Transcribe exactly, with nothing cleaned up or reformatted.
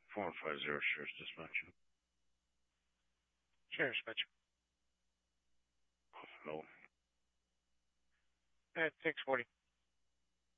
four one five zero Sheriff's Dispatch. Sheriff's Dispatch. Hello. At six forty.